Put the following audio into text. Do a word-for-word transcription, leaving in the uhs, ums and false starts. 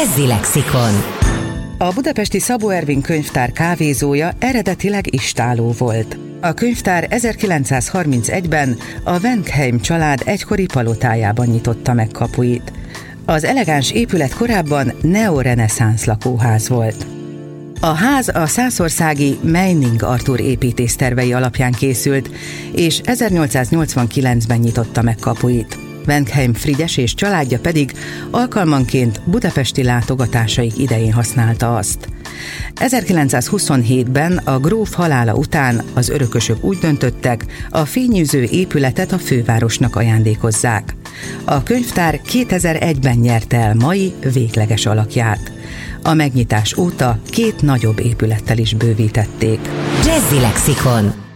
Jazzy Lexikon. A budapesti Szabó Ervin könyvtár kávézója eredetileg istálló volt. A könyvtár ezerkilencszázharmincegyben a Wenkheim család egykori palotájában nyitotta meg kapuit. Az elegáns épület korábban neoreneszánsz lakóház volt. A ház a szászországi Meining Artúr építésztervei alapján készült, és ezernyolcszáznyolcvankilencben nyitotta meg kapuit. Wenkheim Frigyes és családja pedig alkalmanként budapesti látogatásaik idején használta azt. ezerkilencszázhuszonhétben a gróf halála után az örökösök úgy döntöttek, a fényűző épületet a fővárosnak ajándékozzák. A könyvtár kétezer-egyben nyerte el mai végleges alakját. A megnyitás óta két nagyobb épülettel is bővítették. Jazzy Lexikon.